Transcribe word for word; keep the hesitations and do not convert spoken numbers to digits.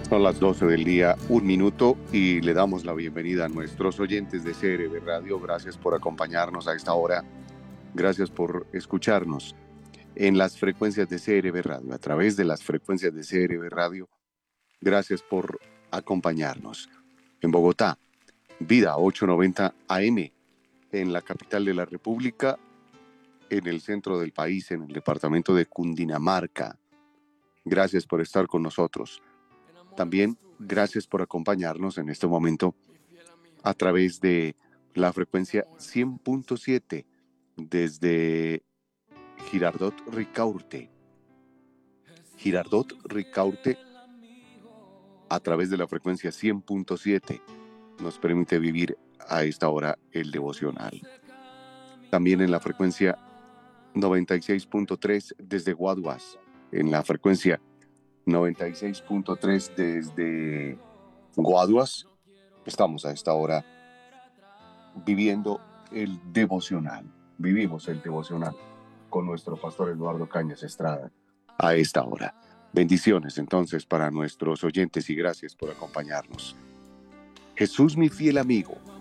Son las doce del día, un minuto, y le damos la bienvenida a nuestros oyentes de C R B Radio. Gracias por acompañarnos a esta hora. Gracias por escucharnos en las frecuencias de C R B Radio, a través de las frecuencias de C R B Radio. Gracias por acompañarnos. En Bogotá, Vida ochocientos noventa A M, en la capital de la República, en el centro del país, en el departamento de Cundinamarca. Gracias por estar con nosotros. También gracias por acompañarnos en este momento a través de la frecuencia cien punto siete desde Girardot Ricaurte. Girardot Ricaurte, a través de la frecuencia cien punto siete, nos permite vivir a esta hora el devocional. También en la frecuencia noventa y seis punto tres desde Guaduas, en la frecuencia noventa y seis punto tres desde Guaduas, estamos a esta hora viviendo el devocional. Vivimos el devocional con nuestro pastor Eduardo Cañas Estrada a esta hora. Bendiciones entonces para nuestros oyentes y gracias por acompañarnos. Jesús, mi fiel amigo,